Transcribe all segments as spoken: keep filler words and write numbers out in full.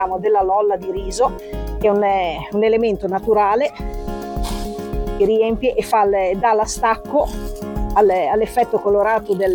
della lolla di riso, che è un, un elemento naturale che riempie e fa le, dà la stacco alle, all'effetto colorato del,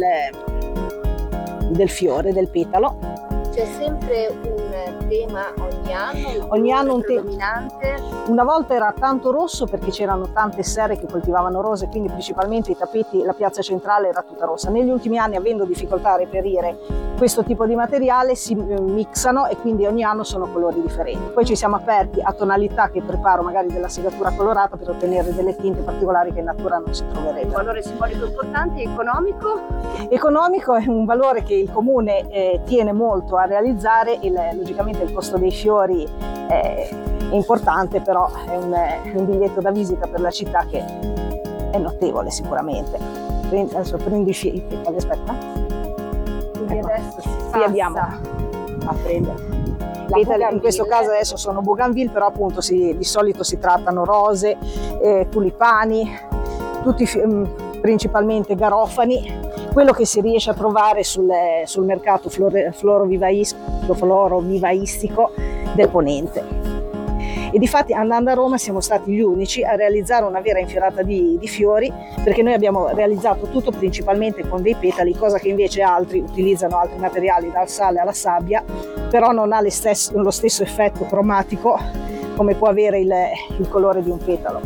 del fiore, del petalo. C'è sempre un tema ogni anno? Ogni anno un tema dominante? Una volta era tanto rosso perché c'erano tante serre che coltivavano rose, quindi principalmente i tappeti, la piazza centrale era tutta rossa. Negli ultimi anni, avendo difficoltà a reperire questo tipo di materiale, si mixano e quindi ogni anno sono colori differenti. Poi ci siamo aperti a tonalità che preparo magari della segatura colorata per ottenere delle tinte particolari che in natura non si troverebbero. Un valore simbolico importante e economico? Economico è un valore che il comune eh, tiene molto a realizzare. Il, logicamente il costo dei fiori è, è importante, però è un, è un biglietto da visita per la città che è notevole sicuramente. Adesso prendi i fiori, aspetta. Quindi ecco. Adesso si Qui abbiamo a prendere. Petali, in questo caso adesso sono bougainville, però appunto si, di solito si trattano rose, eh, tulipani, tutti principalmente garofani, quello che si riesce a trovare sul, sul mercato florovivaistico, florovivaistico del Ponente. E difatti, andando a Roma, siamo stati gli unici a realizzare una vera infiorata di, di fiori, perché noi abbiamo realizzato tutto principalmente con dei petali, cosa che invece altri utilizzano altri materiali, dal sale alla sabbia, però non ha stesso, lo stesso effetto cromatico come può avere il, il colore di un petalo.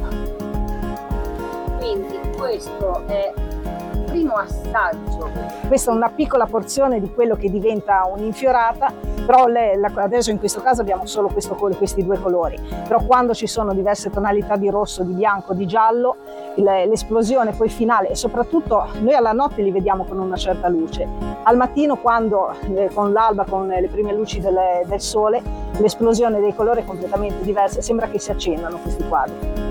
Quindi questo è il primo assaggio. Questa è una piccola porzione di quello che diventa un'infiorata, però le, la, adesso in questo caso abbiamo solo questo, questi due colori, però quando ci sono diverse tonalità di rosso, di bianco, di giallo, il, l'esplosione poi finale, e soprattutto noi alla notte li vediamo con una certa luce, al mattino quando eh, con l'alba, con le prime luci del, del sole, l'esplosione dei colori è completamente diversa, sembra che si accendano questi quadri.